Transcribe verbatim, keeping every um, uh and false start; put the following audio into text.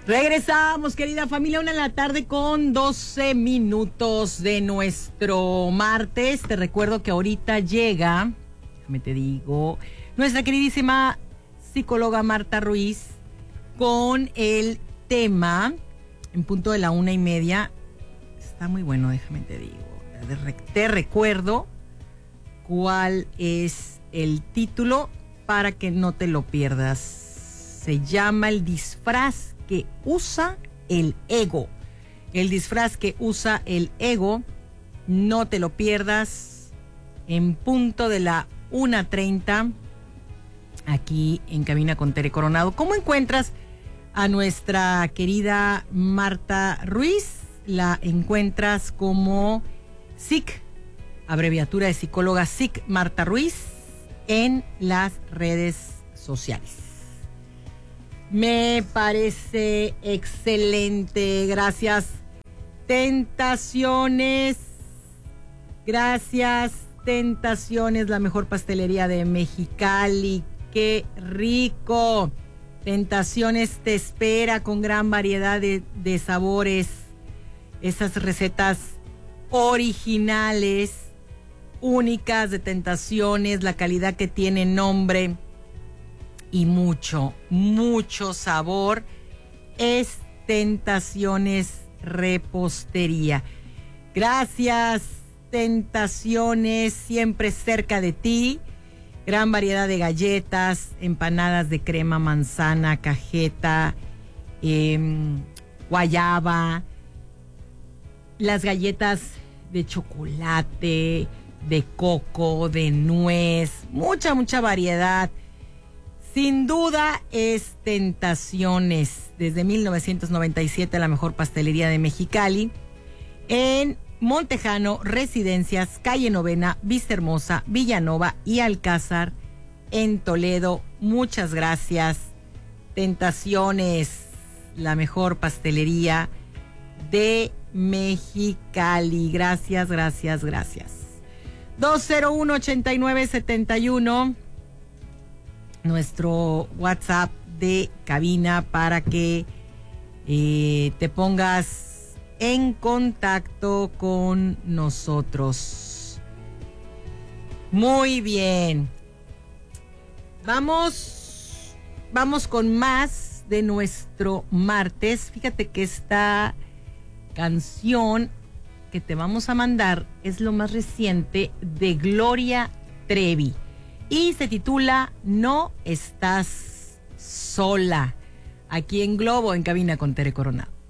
Regresamos, querida familia, una de la tarde con doce minutos de nuestro martes. Te recuerdo que ahorita llega, déjame te digo, nuestra queridísima psicóloga Marta Ruiz con el tema en punto de la una y media. Está muy bueno, déjame te digo. Te recuerdo cuál es el título para que no te lo pierdas. Se llama El disfraz que usa el ego. El disfraz que usa el ego. No te lo pierdas. En punto de la una treinta. Aquí en Cabina con Tere Coronado. ¿Cómo encuentras a nuestra querida Marta Ruiz? La encuentras como S I C, abreviatura de psicóloga S I C Marta Ruiz, en las redes sociales. Me parece excelente. Gracias. Tentaciones. Gracias. Tentaciones, la mejor pastelería de Mexicali. ¡Qué rico! Tentaciones te espera con gran variedad de, de sabores. Esas recetas originales, únicas de Tentaciones, la calidad que tiene nombre y mucho, mucho sabor. Es Tentaciones Repostería. Gracias, Tentaciones, siempre cerca de ti. Gran variedad de galletas, empanadas de crema, manzana, cajeta, eh, guayaba, las galletas de chocolate, de coco, de nuez, mucha, mucha variedad. Sin duda es Tentaciones. Desde mil novecientos noventa y siete, la mejor pastelería de Mexicali. En Montejano, Residencias, Calle Novena, Vista Hermosa, Villanova y Alcázar en Toledo. Muchas gracias. Tentaciones, la mejor pastelería de Mexicali. Gracias, gracias, gracias. dos cero uno, ochenta y nueve, setenta y uno. Nuestro WhatsApp de cabina para que eh, te pongas en contacto con nosotros. Muy bien. Vamos, vamos con más de nuestro martes. Fíjate que esta canción que te vamos a mandar es lo más reciente de Gloria Trevi y se titula No estás sola. Aquí en Globo, en Cabina con Tere Coronado.